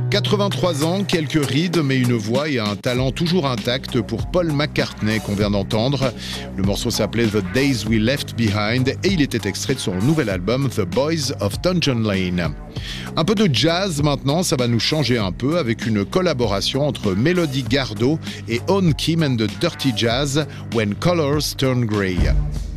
83 ans, quelques rides, mais une voix et un talent toujours intact pour Paul McCartney qu'on vient d'entendre. Le morceau s'appelait The Days We Left Behind et il était extrait de son nouvel album The Boys of Dungeon Lane. Un peu de jazz maintenant, ça va nous changer un peu avec une collaboration entre Melody Gardot et Owen Kim and the Dirty Jazz, When Colors Turn Grey.